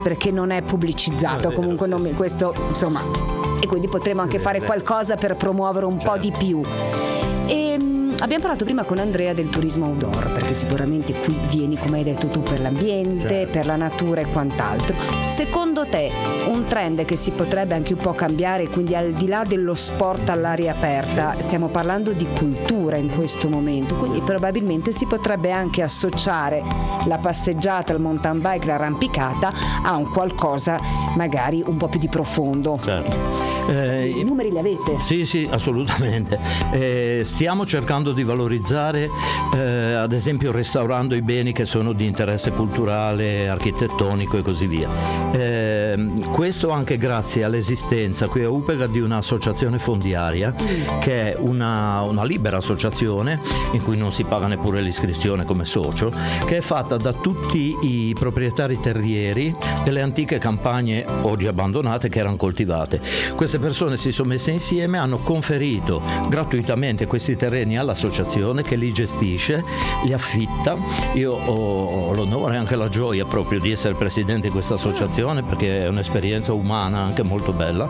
perché non è pubblicizzato, comunque questo insomma, e quindi potremo anche fare qualcosa per promuovere un po' di più. Abbiamo parlato prima con Andrea del turismo outdoor, perché sicuramente qui vieni, come hai detto tu, per l'ambiente, per la natura e quant'altro. Secondo te un trend che si potrebbe anche un po' cambiare, quindi al di là dello sport all'aria aperta, stiamo parlando di cultura in questo momento, quindi probabilmente si potrebbe anche associare la passeggiata, il mountain bike, l'arrampicata a un qualcosa magari un po' più di profondo. Certo. I numeri li avete? Sì, assolutamente. Stiamo cercando di valorizzare, ad esempio restaurando i beni che sono di interesse culturale, architettonico e così via. Questo anche grazie all'esistenza qui a Upega di un'associazione fondiaria che è una libera associazione in cui non si paga neppure l'iscrizione come socio, che è fatta da tutti i proprietari terrieri delle antiche campagne oggi abbandonate che erano coltivate. Queste persone si sono messe insieme, hanno conferito gratuitamente questi terreni all'associazione che li gestisce, li affitta. Io ho l'onore e anche la gioia proprio di essere presidente di questa associazione, perché è un'esperienza umana anche molto bella,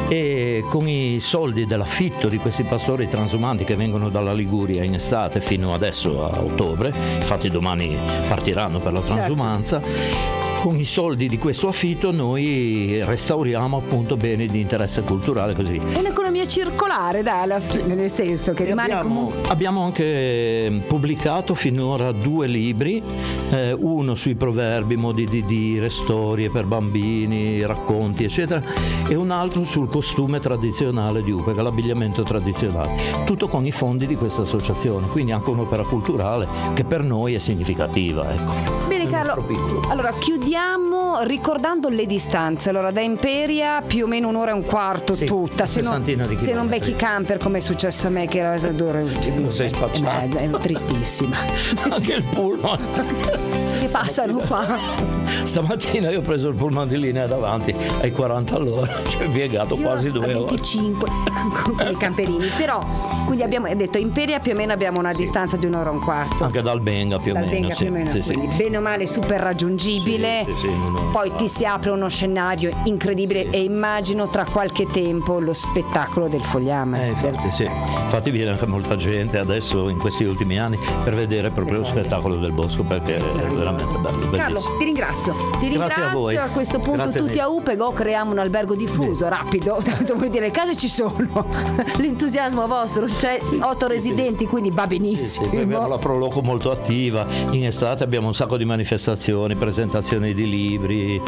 e con i soldi dell'affitto di questi pastori transumanti che vengono dalla Liguria in estate fino adesso a ottobre, infatti domani partiranno per la transumanza. Con i soldi di questo affitto noi restauriamo appunto beni di interesse culturale, così. È un'economia circolare, dai, alla fine, nel senso che rimane comunque. Abbiamo anche pubblicato finora 2 libri, uno sui proverbi, modi di dire, storie per bambini, racconti eccetera, e un altro sul costume tradizionale di Upega, l'abbigliamento tradizionale, tutto con i fondi di questa associazione, quindi anche un'opera culturale che per noi è significativa, ecco. Bene Carlo, allora chiudiamo ricordando le distanze. Allora da Imperia più o meno 1 ora e un quarto, sì, tutta, se non becchi camper come è successo a me che era lo sei spacciato. È tristissima. Anche il pullman che passano qua. Stamattina io ho preso il pullman di linea davanti ai 40 all'ora, ci ho impiegato quasi 2 ore. 25 con i camperini, però quindi abbiamo detto Imperia più o meno abbiamo una distanza di 1 ora e un quarto. Anche dal Benga più o meno, quindi bene o male super raggiungibile. Poi ti si apre uno scenario incredibile e immagino tra qualche tempo lo spettacolo del fogliame. Infatti viene anche molta gente adesso in questi ultimi anni per vedere proprio lo spettacolo del bosco, perché è veramente bello, bellissimo. Carlo, ti ringrazio a voi. A questo punto grazie tutti a Upega creiamo un albergo diffuso, rapido, tanto vuol dire le case ci sono, l'entusiasmo vostro, c'è 8 residenti, quindi va benissimo. Abbiamo la Proloco molto attiva, in estate abbiamo un sacco di manifestazioni, presentazioni di libri,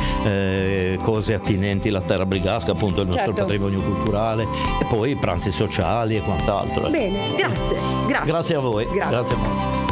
cose attinenti alla terra brigasca, appunto il nostro patrimonio culturale, e poi pranzi sociali e quant'altro. Bene, grazie. Grazie a voi. Grazie a voi.